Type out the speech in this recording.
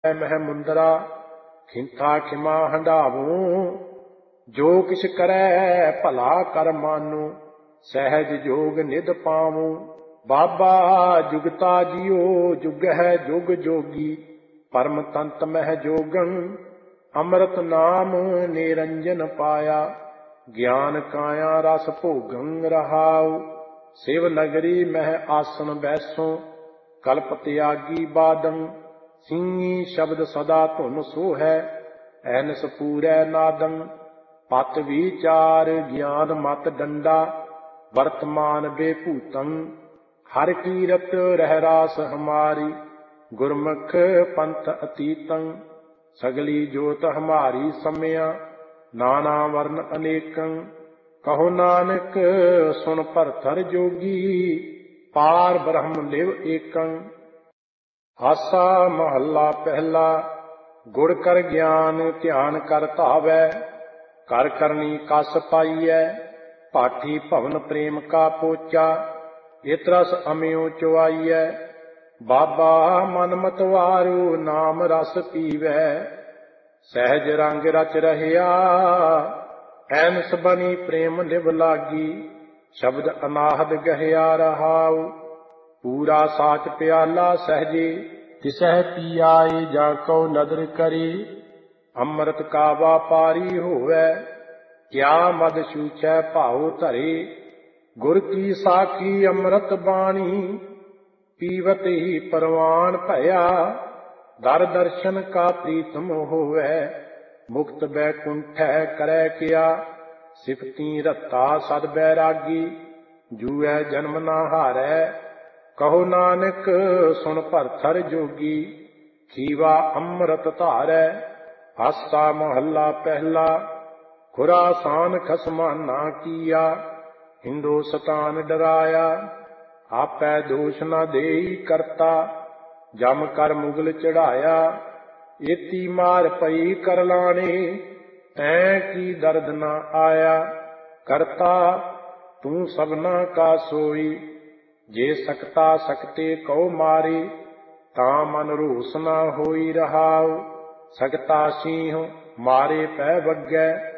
ਮਹਿ ਮੁੰਦਰਾ ਖਿੰਥਾ ਖਿਮਾ ਹੰਢਾਵੂੰ। ਜੋ ਕਿਛ ਕਰੈ ਭਲਾ ਕਰ ਮਾਨੂ, ਸਹਿਜ ਜੋਗ ਨਿਧ ਪਾਵੂੰ। ਬਾਬਾ ਜੁਗਤਾ ਜਿਉ ਜੁਗਹਿ ਜੁਗ ਜੋਗੀ, ਪਰਮ ਤੰਤ ਮਹਿ ਜੋਗੰ। ਅੰਮ੍ਰਿਤ ਨਾਮ ਨਿਰੰਜਨ ਪਾਇਆ, ਗਿਆਨ ਕਾਇਆ ਰਸ ਭੋਗੰ ਰਹਾਉ। ਸਿਵ ਨਗਰੀ ਮਹਿ ਆਸਨ ਬੈਸੋਂ, ਕਲਪ ਤਿਆਗੀ ਬਾਦੰ। ਸਿੰਘੀ ਸ਼ਬਦ ਸਦਾ ਧੁਨ ਸੋਹੈ, ਐਨਸ ਪੂਰੈ ਨਾਦੰ। ਪਤ ਵਿਚਾਰ ਗਿਆਨ ਮਤ ਡੰਡਾ, ਵਰਤਮਾਨ ਬੇਭੂਤੰ। ਹਰਿ ਕੀਰਤ ਰਹਿ ਰਾਸ ਹਮਾਰੀ, ਗੁਰਮੁਖ ਪੰਥ ਅਤੀਤੰ। ਸਗਲੀ ਜੋਤ ਹਮਾਰੀ ਸਮਿਆ, ਨਾਨਾ ਵਰਨ ਅਨੇਕੰ। ਕਹੋ ਨਾਨਕ ਸੁਨ ਭਰਥਰ ਜੋਗੀ, ਪਾਰ ਬ੍ਰਹਮ ਲਿਵ ਏਕੰ। ਆਸਾ ਮਹੱਲਾ ਪਹਿਲਾ। ਗੁਰ ਕਰ ਗਿਆਨ ਧਿਆਨ ਕਰ ਧਾਵੈ, ਕਰ ਕਰਨੀ ਕਸ ਪਾਈਐ। ਭਾਠੀ ਭਵਨ ਪ੍ਰੇਮ ਕਾ ਪੋਚਾ, ਇਤ ਰਸ ਅਮਿਓ ਚੁਆਈਐ। ਬਾਬਾ ਮਨ ਮਤਵਾਰੂ ਨਾਮ ਰਸ ਪੀਵੈ, ਸਹਿਜ ਰੰਗ ਰਚ ਰਹਿਆ। ਐਨਸ ਬਣੀ ਪ੍ਰੇਮ ਨਿਭ ਲਾਗੀ, ਸ਼ਬਦ ਅਨਾਹਦ ਗਹਿਆ ਰਹਾਉ। ਪੂਰਾ ਸਾਚ ਪਿਆਲਾ ਸਹਿਜੇ, ਤਿਸਹਿ ਪੀਆਏ ਜਾਂ ਕਉ ਨਦਰ ਕਰੇ। ਅੰਮ੍ਰਿਤ ਕਾ ਵਾਪਾਰੀ ਹੋਵੈ, ਕਿਆ ਮਦ ਛੂਛੈ ਭਾਉ ਧਰੇ। ਗੁਰ ਕੀ ਸਾਖੀ ਅੰਮ੍ਰਿਤ ਬਾਣੀ, ਪੀਵਤ ਹੀ ਪਰਵਾਨ ਭਇਆ। ਦਰ ਦਰਸ਼ਨ ਕਾ ਪ੍ਰੀਤਮ ਹੋਵੈ, ਮੁਕਤ ਬੈਕੁੰਠੈ ਕਰੈ ਕਿਆ। ਸਿਫਤੀ ਰਤਾ ਸਦ ਬੈਰਾਗੀ, ਜੂਐ ਜਨਮ ਨਾ ਹਾਰੈ। ਕਹੋ ਨਾਨਕ ਸੁਨ ਭਰਥਰ ਜੋਗੀ, ਖੀਵਾ ਅੰਮ੍ਰਿਤ ਧਾਰੈ। ਆਸਾ ਮਹੱਲਾ ਪਹਿਲਾ। ਖੁਰਾਸਾਨ ਖਸਮਾਂ ਨਾ ਕੀਆ, ਹਿੰਦੁਸਤਾਨ ਡਰਾਇਆ। ਆਪੈ ਦੋਸ਼ ਨਾ ਦੇਈ ਕਰਤਾ, ਜਮ ਕਰ ਮੁਗਲ ਚੜਾਇਆ। ਏਤੀ ਮਾਰ ਪਈ ਕਰ ਲਾਣੇ, ਤੈਂ ਕੀ ਦਰਦ ਨਾ ਆਇਆ। ਕਰਤਾ ਤੂੰ ਸਭਨਾ ਕਾ ਸੋਈ, ਜੇ ਸਕਤਾ ਸਕਤੇ ਕਉ ਮਾਰੇ। ਤਾਂ ਮਨ ਰੋਸ ਨਾ ਹੋਈ ਰਹਾਉ, ਸਕਤਾ ਸਿੰਹ ਮਾਰੇ ਪੈ ਵੱਗੈ।